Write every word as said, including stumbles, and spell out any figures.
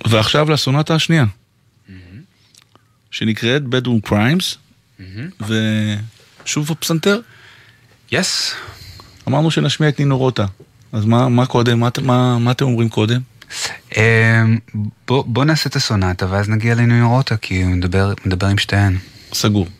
ועכשיו לסונטה השנייה, שנקראת Bedroom Crimes, ושוב הפסנתר? יס. אמרנו שנשמיע את נינו רוטה, אז מה, מה קודם? מה, מה, מה אתם אומרים קודם? בוא, בוא נעשה את הסונטה, ואז נגיע לנינו רוטה, כי הוא מדבר, מדבר עם שתיהן. סגור.